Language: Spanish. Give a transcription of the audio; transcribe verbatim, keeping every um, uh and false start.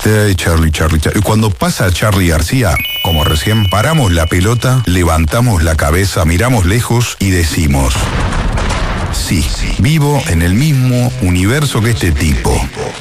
Hey, Charlie, Charlie, Charlie. Y cuando pasa Charlie García, como recién, paramos la pelota, levantamos la cabeza, miramos lejos y decimos: sí, vivo en el mismo universo que este tipo.